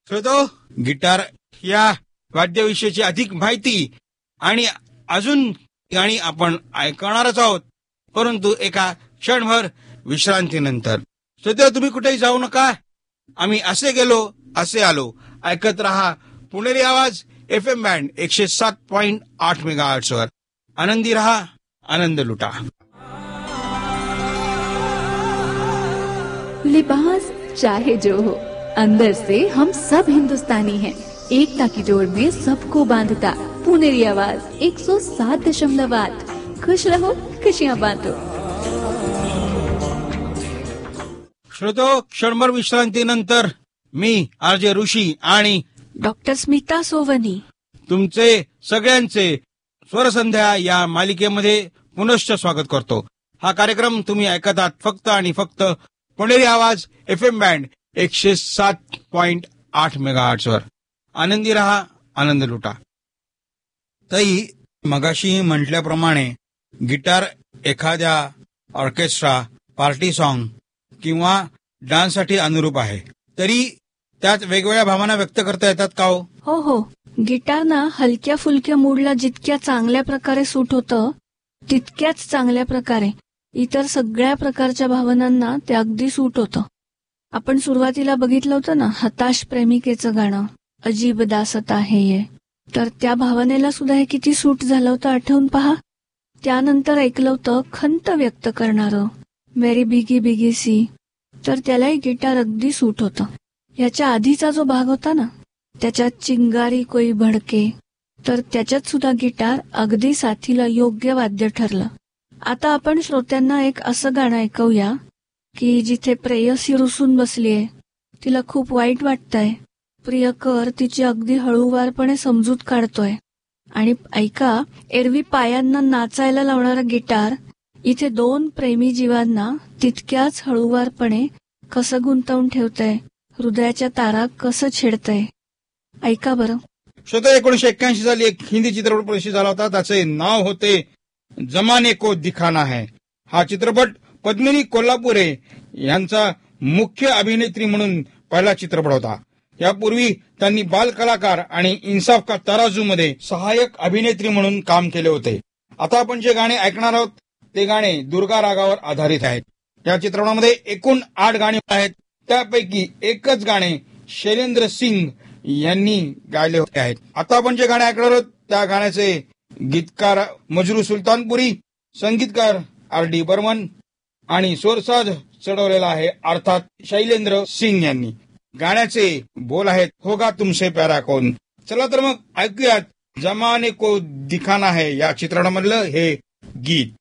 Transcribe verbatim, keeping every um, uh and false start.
श्रोतो, guitar या वाद्याविषयीची अधिक माहिती आणि अजून गाणी आपण ऐकणारच आहोत, परंतु एका क्षणभर विश्रांतीनंतर. श्रोतो, तुम्ही कुठेही जाऊ नका. आम्ही असे गेलो असे आलो. ऐकत रहा पुणेरी आवाज एफ एम बँड एकशे सात पॉइंट आठ मेगा हर्ट्झ वर. आनंदी रहा, आनंद लुटा. लिबास चाहे जो हो, अंदर से हम सब हिंदुस्तानी हैं. एकता की जोड़ में सबको बांधता पुणेरी आवाज एक सौ सात दशमलव आठ. खुश रहो, खुशियाँ बांटो. श्रोतो, क्षणभर विश्रांतीनंतर मी आर जे ऋषी आणि डॉक्टर स्मिता सोवनी तुमचे सगळ्यांचे स्वरसंध्या या मालिकेमध्ये पुनश्च स्वागत करतो. हा कार्यक्रम तुम्ही ऐकत आहात फक्त आणि फक्त पुणेरी आवाज एफ एम बँड एकशे सात पॉइंट आठ मेगा हर्ट्झ वर. आनंदी रहा, आनंद लुटा. तई मगाशी म्हटल्याप्रमाणे गिटार एखाद्या ऑर्केस्ट्रा, पार्टी सॉन्ग किंवा डान्ससाठी अनुरूप आहे, तरी त्यात वेगवेगळ्या भावना व्यक्त करता येतात का हो? हो हो गिटार ना हलक्या फुलक्या मूडला जितक्या चांगल्या प्रकारे सूट होतं, तितक्याच चांगल्या प्रकारे इतर सगळ्या प्रकारच्या भावनांना ते अगदी सूट होतं. आपण सुरुवातीला बघितलं होतं ना हताश प्रेमिकेचं गाणं, अजीब दासता है ये, तर त्या भावनेला सुद्धा हे किती सूट झालं होतं आठवून पहा. त्यानंतर ऐकलं होतं खंत व्यक्त करणारं मेरी बिगी बिगी सी, तर त्यालाही गिटार अगदी सूट होतं. याच्या आधीचा जो भाग होता ना त्याच्यात चिंगारी कोई भडके, तर त्याच्यात सुद्धा गिटार अगदी साथीला योग्य वाद्य ठरलं. आता आपण श्रोत्यांना एक असं गाणं ऐकवूया की जिथे प्रेयसी रुसून बसलीये, तिला खूप वाईट वाटतंय, प्रियकर तिची अगदी हळूवारपणे समजूत काढतोय, आणि ऐका एरवी पायांना नाचायला लावणारा गिटार इथे दोन प्रेमी जीवांना तितक्याच हळूवारपणे कसं गुंतवून ठेवतंय, हृदयाच्या तारा कसं छेडतंय. ऐका बरं. स्वतः एकोणीशे एक्क्याऐंशी साली एक हिंदी चित्रपट प्रदर्शित झाला होता. त्याचे नाव होते जमाने को दिखाना है. हा चित्रपट पद्मिनी कोल्हापुरे यांचा मुख्य अभिनेत्री म्हणून पहिला चित्रपट होता. यापूर्वी त्यांनी बाल कलाकार आणि इन्साफ का तराजू मध्ये सहाय्यक अभिनेत्री म्हणून काम केले होते. आता आपण जे गाणे ऐकणार आहोत ते गाणे दुर्गा रागावर आधारित आहेत. या चित्रपटामध्ये एकूण आठ गाणी आहेत. त्यापैकी एकच गाणे शैलेंद्र सिंग यांनी गायले होते आहेत. आता आपण जे गाणे ऐकणार आहोत त्या गाण्याचे गीतकार मजरू सुलतानपुरी, संगीतकार आर डी बर्मन आणि स्वरसाज चढवलेला आहे अर्थात शैलेंद्र सिंग यांनी. गाण्याचे बोल आहेत होगा तुमसे प्यारा कौन. चला तर मग ऐकूयात जमाने को दिखाना है या चित्रपटामधलं हे गीत.